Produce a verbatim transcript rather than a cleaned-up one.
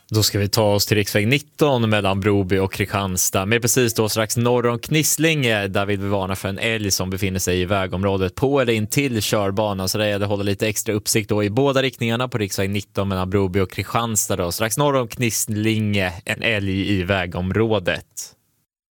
Då ska vi ta oss till riksväg nitton mellan Broby och Kristianstad. Men precis då strax norr om Knislinge, där vill vi varna för en älg som befinner sig i vägområdet på eller in till körbanan. Så det är det håller lite extra uppsikt då i båda riktningarna på riksväg nitton mellan Broby och Kristianstad. Då. Strax norr om Knislinge, en älg i vägområdet.